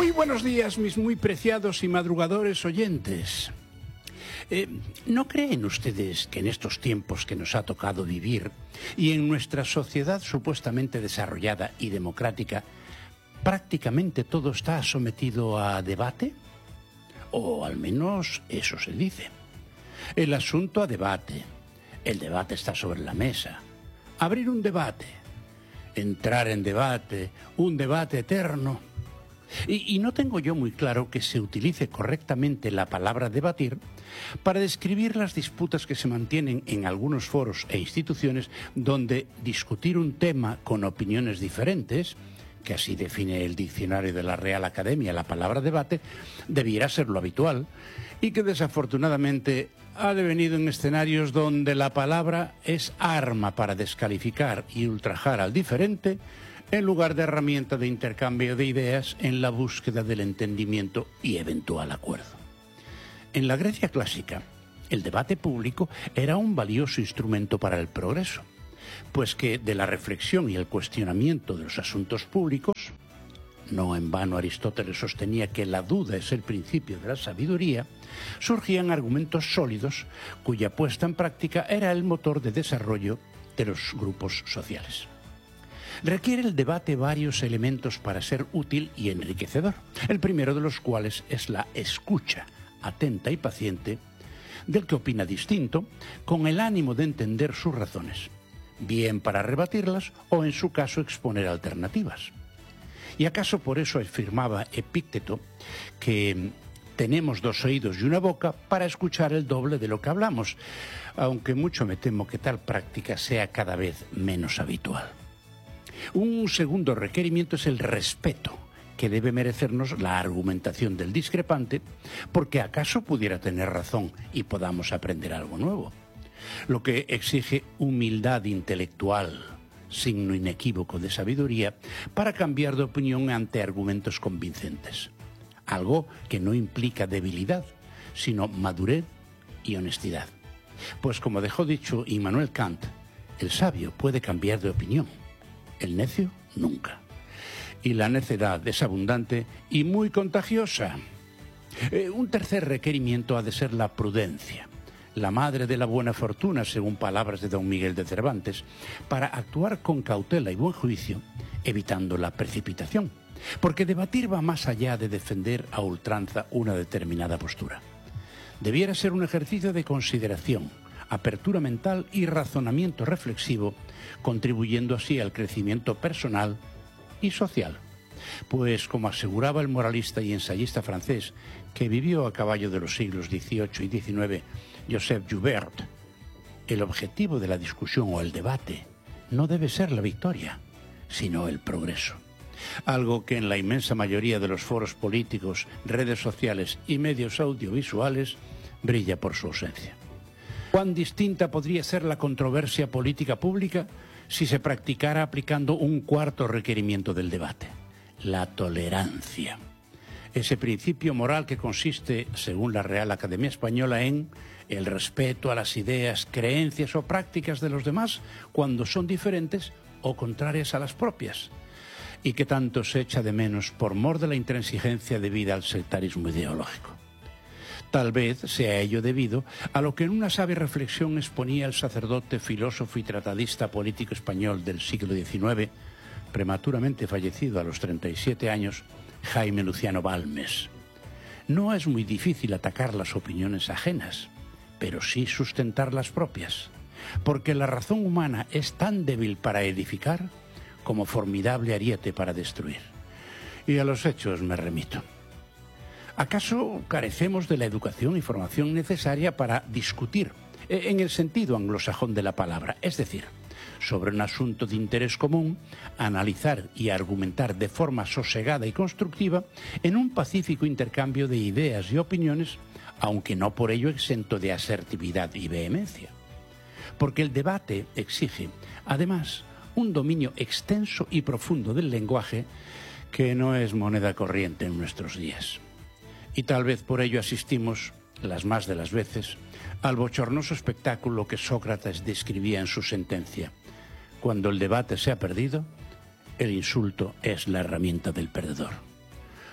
Muy buenos días, mis muy preciados y madrugadores oyentes. ¿No creen ustedes que en estos tiempos que nos ha tocado vivir y en nuestra sociedad supuestamente desarrollada y democrática, prácticamente todo está sometido a debate? O al menos eso se dice. El asunto a debate. El debate está sobre la mesa. Abrir un debate. Entrar en debate. Un debate eterno. Y no tengo yo muy claro que se utilice correctamente la palabra debatir para describir las disputas que se mantienen en algunos foros e instituciones donde discutir un tema con opiniones diferentes, que así define el diccionario de la Real Academia la palabra debate, debiera ser lo habitual y que desafortunadamente ha devenido en escenarios donde la palabra es arma para descalificar y ultrajar al diferente en lugar de herramienta de intercambio de ideas en la búsqueda del entendimiento y eventual acuerdo. En la Grecia clásica, el debate público era un valioso instrumento para el progreso, pues que de la reflexión y el cuestionamiento de los asuntos públicos, no en vano Aristóteles sostenía que la duda es el principio de la sabiduría, surgían argumentos sólidos cuya puesta en práctica era el motor de desarrollo de los grupos sociales. Requiere el debate varios elementos para ser útil y enriquecedor, el primero de los cuales es la escucha atenta y paciente del que opina distinto, con el ánimo de entender sus razones, bien para rebatirlas o en su caso exponer alternativas. ¿Y acaso por eso afirmaba Epícteto que tenemos dos oídos y una boca para escuchar el doble de lo que hablamos, aunque mucho me temo que tal práctica sea cada vez menos habitual? Un segundo requerimiento es el respeto que debe merecernos la argumentación del discrepante, porque acaso pudiera tener razón y podamos aprender algo nuevo. Lo que exige humildad intelectual, signo inequívoco de sabiduría, para cambiar de opinión ante argumentos convincentes. Algo que no implica debilidad, sino madurez y honestidad. Pues como dejó dicho Immanuel Kant, el sabio puede cambiar de opinión. El necio, nunca. Y la necedad es abundante y muy contagiosa. Un tercer requerimiento ha de ser la prudencia, la madre de la buena fortuna, según palabras de don Miguel de Cervantes, para actuar con cautela y buen juicio, evitando la precipitación. Porque debatir va más allá de defender a ultranza una determinada postura. Debiera ser un ejercicio de consideración, apertura mental y razonamiento reflexivo, contribuyendo así al crecimiento personal y social. Pues, como aseguraba el moralista y ensayista francés, que vivió a caballo de los siglos XVIII y XIX, Joseph Joubert, el objetivo de la discusión o el debate no debe ser la victoria, sino el progreso. Algo que en la inmensa mayoría de los foros políticos, redes sociales y medios audiovisuales brilla por su ausencia. ¿Cuán distinta podría ser la controversia política pública si se practicara aplicando un cuarto requerimiento del debate? La tolerancia. Ese principio moral que consiste, según la Real Academia Española, en el respeto a las ideas, creencias o prácticas de los demás cuando son diferentes o contrarias a las propias, y que tanto se echa de menos por mor de la intransigencia debida al sectarismo ideológico. Tal vez sea ello debido a lo que en una sabia reflexión exponía el sacerdote, filósofo y tratadista político español del siglo XIX, prematuramente fallecido a los 37 años, Jaime Luciano Balmes. No es muy difícil atacar las opiniones ajenas, pero sí sustentar las propias, porque la razón humana es tan débil para edificar como formidable ariete para destruir. Y a los hechos me remito. ¿Acaso carecemos de la educación y formación necesaria para discutir, en el sentido anglosajón de la palabra, es decir, sobre un asunto de interés común, analizar y argumentar de forma sosegada y constructiva en un pacífico intercambio de ideas y opiniones, aunque no por ello exento de asertividad y vehemencia? Porque el debate exige, además, un dominio extenso y profundo del lenguaje que no es moneda corriente en nuestros días. Y tal vez por ello asistimos, las más de las veces, al bochornoso espectáculo que Sócrates describía en su sentencia. Cuando el debate se ha perdido, el insulto es la herramienta del perdedor.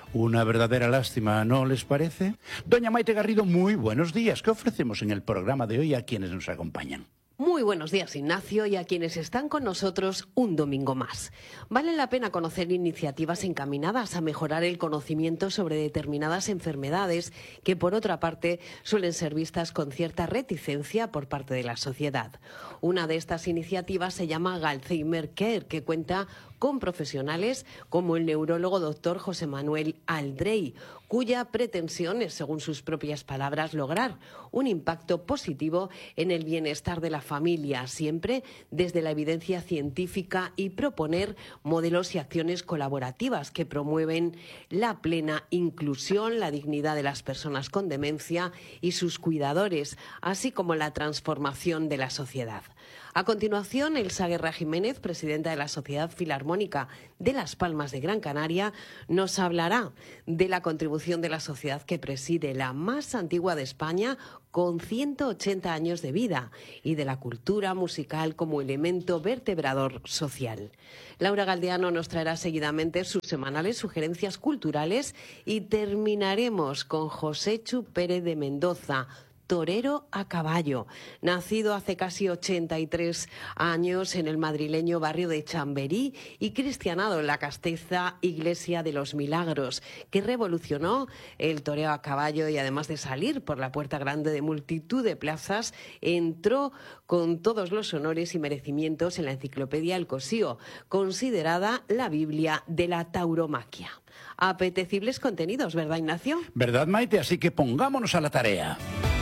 Una verdadera lástima, ¿no les parece? Doña Maite Garrido, muy buenos días. ¿Qué ofrecemos en el programa de hoy a quienes nos acompañan? Muy buenos días, Ignacio, y a quienes están con nosotros un domingo más. Vale la pena conocer iniciativas encaminadas a mejorar el conocimiento sobre determinadas enfermedades que, por otra parte, suelen ser vistas con cierta reticencia por parte de la sociedad. Una de estas iniciativas se llama Alzheimer Care, que cuenta con profesionales como el neurólogo doctor José Manuel Aldrey, cuya pretensión es, según sus propias palabras, lograr un impacto positivo en el bienestar de la familia, siempre desde la evidencia científica, y proponer modelos y acciones colaborativas que promueven la plena inclusión, la dignidad de las personas con demencia y sus cuidadores, así como la transformación de la sociedad. A continuación, Elsa Guerra Jiménez, presidenta de la Sociedad Filarmónica de Las Palmas de Gran Canaria, nos hablará de la contribución de la sociedad que preside, la más antigua de España, con 180 años de vida, y de la cultura musical como elemento vertebrador social. Laura Galdeano nos traerá seguidamente sus semanales sugerencias culturales y terminaremos con José Chu Pérez de Mendoza, torero a caballo, nacido hace casi 83 años en el madrileño barrio de Chamberí y cristianado en la castiza Iglesia de los Milagros, que revolucionó el toreo a caballo y, además de salir por la puerta grande de multitud de plazas, entró con todos los honores y merecimientos en la enciclopedia El Cosío, considerada la Biblia de la tauromaquia. Apetecibles contenidos, ¿verdad, Ignacio? ¿Verdad, Maite? Así que pongámonos a la tarea.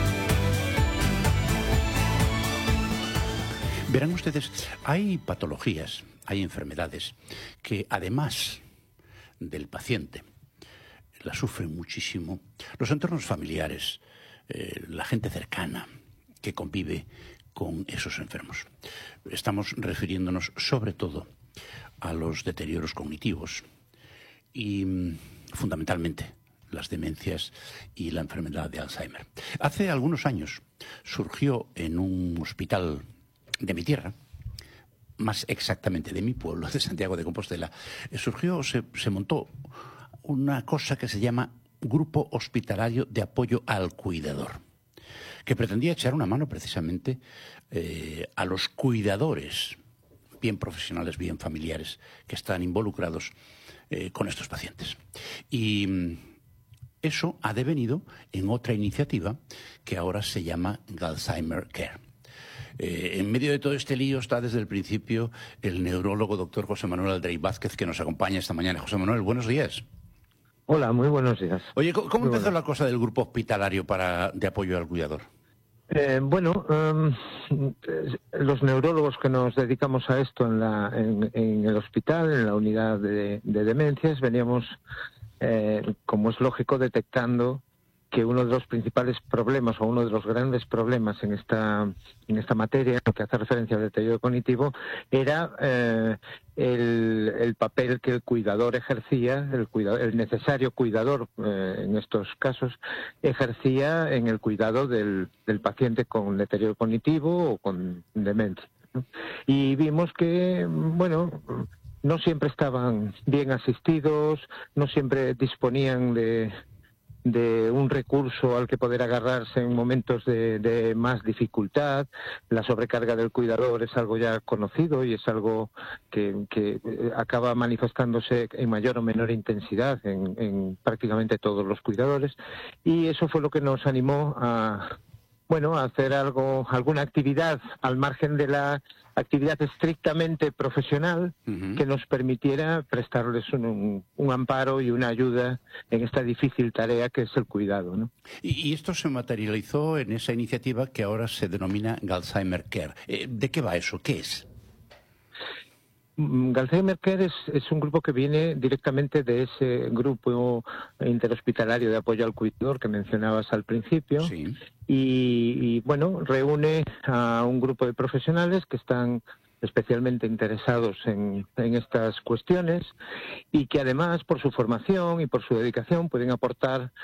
Verán ustedes, hay patologías, hay enfermedades que, además del paciente, la sufren muchísimo los entornos familiares, la gente cercana que convive con esos enfermos. Estamos refiriéndonos sobre todo a los deterioros cognitivos y, fundamentalmente, las demencias y la enfermedad de Alzheimer. Hace algunos años surgió en un hospital de mi tierra, más exactamente de mi pueblo, de Santiago de Compostela, se montó una cosa que se llama Grupo Hospitalario de Apoyo al Cuidador, que pretendía echar una mano precisamente a los cuidadores, bien profesionales, bien familiares, que están involucrados con estos pacientes. Y eso ha devenido en otra iniciativa que ahora se llama Alzheimer Care. En medio de todo este lío está desde el principio el neurólogo doctor José Manuel Aldrey Vázquez, que nos acompaña esta mañana. José Manuel, buenos días. Hola, muy buenos días. Oye, ¿cómo empezó la cosa del grupo hospitalario de apoyo al cuidador? Los neurólogos que nos dedicamos a esto en el hospital, en la unidad de demencias, veníamos, como es lógico, detectando que uno de los principales problemas o uno de los grandes problemas en esta materia, lo que hace referencia al deterioro cognitivo, era el papel que el cuidador ejercía, el necesario cuidador en estos casos, ejercía en el cuidado del paciente con deterioro cognitivo o con demencia, ¿no? Y vimos que, bueno, no siempre estaban bien asistidos, no siempre disponían de un recurso al que poder agarrarse en momentos de más dificultad. La sobrecarga del cuidador es algo ya conocido y es algo que acaba manifestándose en mayor o menor intensidad en prácticamente todos los cuidadores, y eso fue lo que nos animó a hacer alguna actividad al margen de la actividad estrictamente profesional, que nos permitiera prestarles un amparo y una ayuda en esta difícil tarea que es el cuidado, ¿no? Y esto se materializó en esa iniciativa que ahora se denomina Alzheimer Care. ¿De qué va eso? ¿Qué es? Alzheimer Care es un grupo que viene directamente de ese grupo interhospitalario de apoyo al cuidador que mencionabas al principio. Sí. Y bueno, reúne a un grupo de profesionales que están especialmente interesados en estas cuestiones y que además, por su formación y por su dedicación, pueden aportar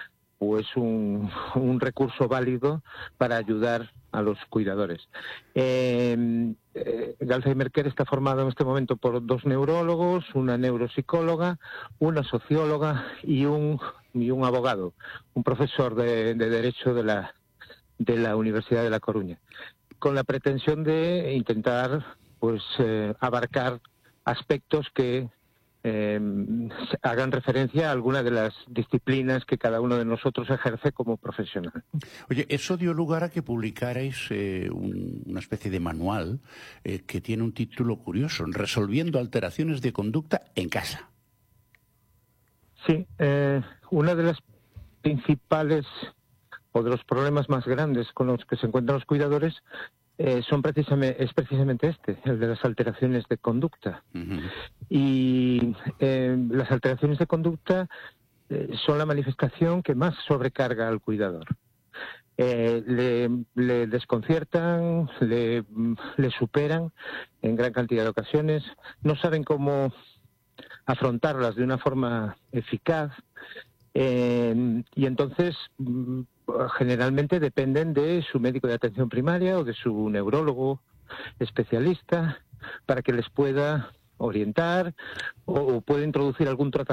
pues un recurso válido para ayudar a los cuidadores. El Alzheimer Care está formado en este momento por 2 neurólogos, una neuropsicóloga, una socióloga y un abogado, un profesor de Derecho de la Universidad de La Coruña, con la pretensión de intentar pues abarcar aspectos que hagan referencia a alguna de las disciplinas que cada uno de nosotros ejerce como profesional. Oye, eso dio lugar a que publicarais una especie de manual que tiene un título curioso, Resolviendo alteraciones de conducta en casa. Sí, una de las principales o de los problemas más grandes con los que se encuentran los cuidadores es precisamente el de las alteraciones de conducta. Uh-huh. Y las alteraciones de conducta son la manifestación que más sobrecarga al cuidador. Le desconciertan, le superan en gran cantidad de ocasiones, no saben cómo afrontarlas de una forma eficaz, y entonces generalmente dependen de su médico de atención primaria o de su neurólogo especialista para que les pueda orientar o pueda introducir algún tratamiento